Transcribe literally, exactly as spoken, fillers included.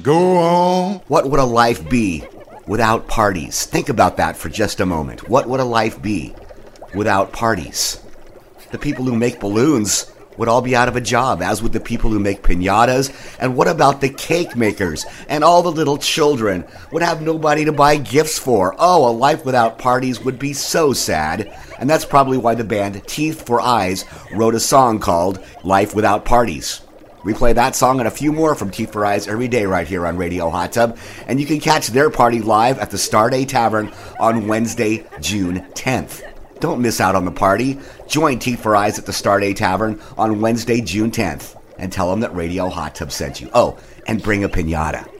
Go on. What would a life be without parties? Think about that for just a moment. What would a life be without parties? The people who make balloons would all be out of a job, as would the people who make piñatas. And what about the cake makers? And all the little children would have nobody to buy gifts for. Oh, a life without parties would be so sad. And that's probably why the band Teeth for Eyes wrote a song called Life Without Parties. We play that song and a few more from Teeth for Eyes every day right here on Radio Hot Tub. And you can catch their party live at the Starday Tavern on Wednesday, June tenth. Don't miss out on the party. Join Teeth for Eyes at the Starday Tavern on Wednesday, June tenth. And tell them that Radio Hot Tub sent you. Oh, and bring a piñata.